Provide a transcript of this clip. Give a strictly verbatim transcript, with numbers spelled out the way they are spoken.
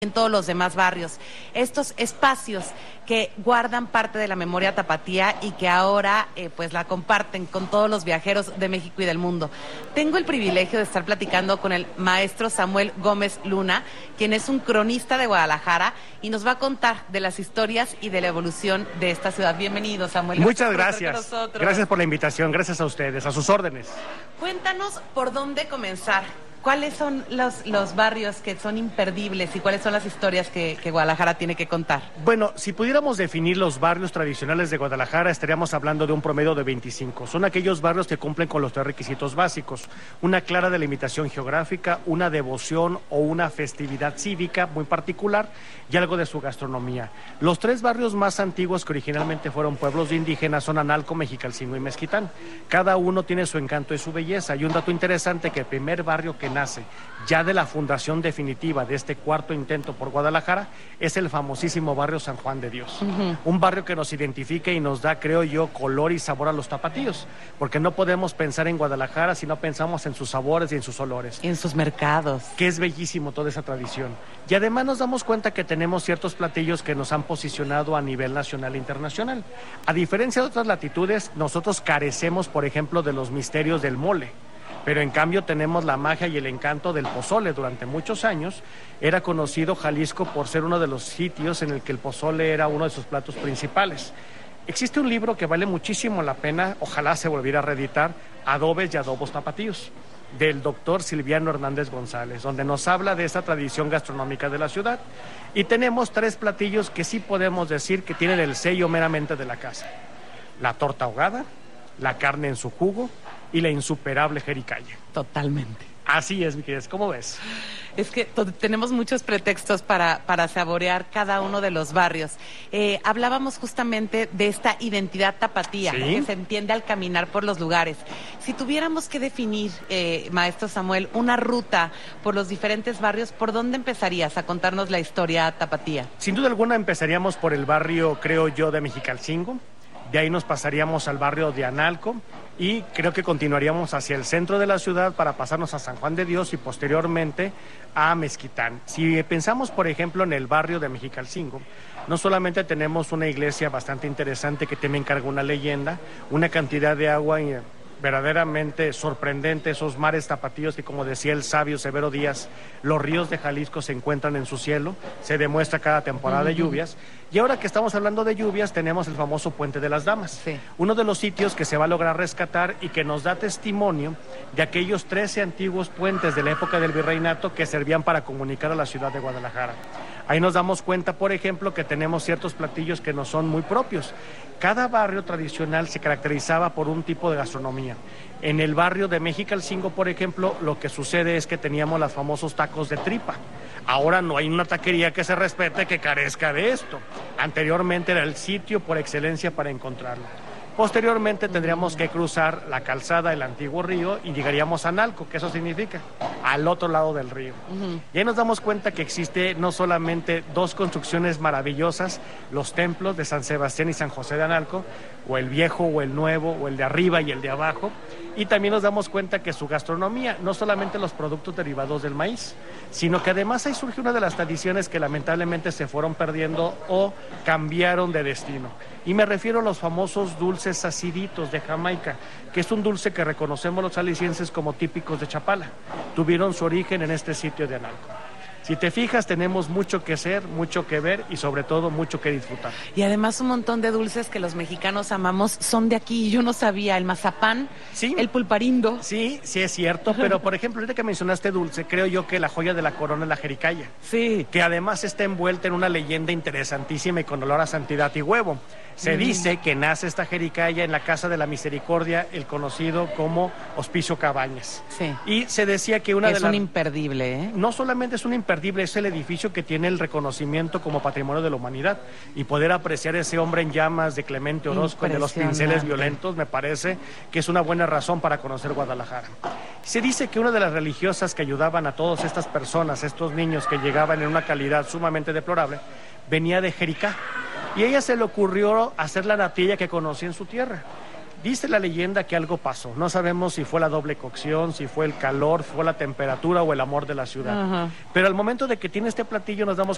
en todos los demás barrios. Estos espacios que guardan parte de la memoria tapatía y que ahora eh, pues la comparten con todos los viajeros de México y del mundo. Tengo el privilegio de estar platicando con el maestro Samuel Gómez Luna, quien es un cronista de Guadalajara y nos va a contar de las historias y de la evolución de esta ciudad. Bienvenido, Samuel. Muchas gracias. Gracias por la invitación, gracias a ustedes, a sus órdenes. Cuéntanos por dónde comenzar. ¿Cuáles son los, los barrios que son imperdibles y cuáles son las historias que, que Guadalajara tiene que contar? Bueno, si pudiéramos definir los barrios tradicionales de Guadalajara, estaríamos hablando de un promedio de veinticinco. Son aquellos barrios que cumplen con los tres requisitos básicos: una clara delimitación geográfica, una devoción o una festividad cívica muy particular y algo de su gastronomía. Los tres barrios más antiguos que originalmente fueron pueblos indígenas son Analco, Mexicalcingo y Mezquitán. Cada uno tiene su encanto y su belleza. Y un dato interesante, que el primer barrio que nace ya de la fundación definitiva de este cuarto intento por Guadalajara es el famosísimo barrio San Juan de Dios. Uh-huh. Un barrio que nos identifica y nos da, creo yo, color y sabor a los tapatíos, porque no podemos pensar en Guadalajara si no pensamos en sus sabores y en sus olores. Y en sus mercados. Que es bellísimo toda esa tradición. Y además nos damos cuenta que tenemos ciertos platillos que nos han posicionado a nivel nacional e internacional. A diferencia de otras latitudes, nosotros carecemos, por ejemplo, de los misterios del mole. Pero en cambio tenemos la magia y el encanto del pozole. Durante muchos años era conocido Jalisco por ser uno de los sitios en el que el pozole era uno de sus platos principales. Existe un libro que vale muchísimo la pena, ojalá se volviera a reeditar, Adobes y Adobos Tapatíos, del doctor Silviano Hernández González, donde nos habla de esta tradición gastronómica de la ciudad. Y tenemos tres platillos que sí podemos decir que tienen el sello meramente de la casa: la torta ahogada, la carne en su jugo y la insuperable jericaya. Totalmente. Así es, mi querida, ¿cómo ves? Es que tenemos muchos pretextos para, para saborear cada uno de los barrios. Eh, hablábamos justamente de esta identidad tapatía, ¿sí?, que se entiende al caminar por los lugares. Si tuviéramos que definir, eh, maestro Samuel, una ruta por los diferentes barrios, ¿por dónde empezarías a contarnos la historia tapatía? Sin duda alguna empezaríamos por el barrio, creo yo, de Mexicalcingo. De ahí nos pasaríamos al barrio de Analco y creo que continuaríamos hacia el centro de la ciudad para pasarnos a San Juan de Dios y posteriormente a Mezquitán. Si pensamos, por ejemplo, en el barrio de Mexicalcingo, no solamente tenemos una iglesia bastante interesante que también carga una leyenda, una cantidad de agua verdaderamente sorprendente, esos mares tapatíos que, como decía el sabio Severo Díaz, los ríos de Jalisco se encuentran en su cielo, se demuestra cada temporada uh-huh. de lluvias. Y ahora que estamos hablando de lluvias, tenemos el famoso Puente de las Damas, sí. uno de los sitios que se va a lograr rescatar y que nos da testimonio de aquellos trece antiguos puentes de la época del virreinato que servían para comunicar a la ciudad de Guadalajara. Ahí nos damos cuenta, por ejemplo, que tenemos ciertos platillos que nos son muy propios. Cada barrio tradicional se caracterizaba por un tipo de gastronomía. En el barrio de Mexicalcingo, por ejemplo, lo que sucede es que teníamos los famosos tacos de tripa. Ahora no hay una taquería que se respete que carezca de esto. Anteriormente era el sitio por excelencia para encontrarlo. Posteriormente tendríamos que cruzar la calzada del antiguo río y llegaríamos a Analco, que eso significa al otro lado del río. Uh-huh. Y ahí nos damos cuenta que existe no solamente dos construcciones maravillosas, los templos de San Sebastián y San José de Analco, o el viejo o el nuevo, o el de arriba y el de abajo, y también nos damos cuenta que su gastronomía, no solamente los productos derivados del maíz, sino que además ahí surge una de las tradiciones que lamentablemente se fueron perdiendo o cambiaron de destino. Y me refiero a los famosos dulces aciditos de Jamaica, que es un dulce que reconocemos los jaliscienses como típicos de Chapala. Tuvieron su origen en este sitio de Analco. Si te fijas, tenemos mucho que hacer, mucho que ver y sobre todo mucho que disfrutar. Y además un montón de dulces que los mexicanos amamos son de aquí. Yo no sabía, el mazapán, sí, el pulparindo. Sí, sí es cierto, pero por ejemplo, ahorita que mencionaste dulce, creo yo que la joya de la corona es la jericaya. Sí. Que además está envuelta en una leyenda interesantísima y con olor a santidad y huevo. Se dice que nace esta jericaya en la Casa de la Misericordia, el conocido como Hospicio Cabañas. Sí. Y se decía que una que de las... Es un imperdible, ¿eh? No solamente es un imperdible, es el edificio que tiene el reconocimiento como Patrimonio de la Humanidad. Y poder apreciar ese hombre en llamas de Clemente Orozco, de los pinceles violentos, me parece que es una buena razón para conocer Guadalajara. Se dice que una de las religiosas que ayudaban a todas estas personas, estos niños que llegaban en una calidad sumamente deplorable, venía de Jericá. Y a ella se le ocurrió hacer la natilla que conocía en su tierra. Dice la leyenda que algo pasó. No sabemos si fue la doble cocción, si fue el calor, fue la temperatura o el amor de la ciudad. Uh-huh. Pero al momento de que tiene este platillo nos damos